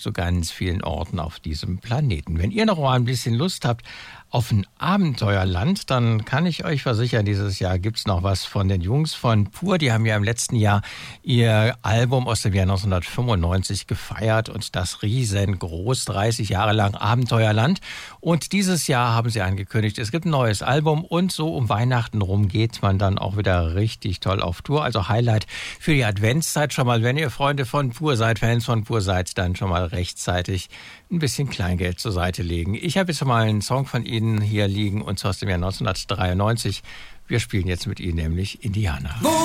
zu ganz vielen Orten auf diesem Planeten. Wenn ihr noch mal ein bisschen Lust habt auf ein Abenteuerland, dann kann ich euch versichern, dieses Jahr gibt's noch was von den Jungs von Pur. Die haben ja im letzten Jahr ihr Album aus dem Jahr 1995 gefeiert und das riesengroß, 30 Jahre lang Abenteuerland. Und dieses Jahr haben sie angekündigt, es gibt ein neues Album und so um Weihnachten rum geht man dann auch wieder richtig toll auf Tour. Also Highlight für die Adventszeit schon mal, wenn ihr Freunde von Pur seid, Fans von Pur seid, dann schon mal rechtzeitig ein bisschen Kleingeld zur Seite legen. Ich habe jetzt mal einen Song von Ihnen hier liegen, und zwar aus dem Jahr 1993. Wir spielen jetzt mit Ihnen nämlich Indianer.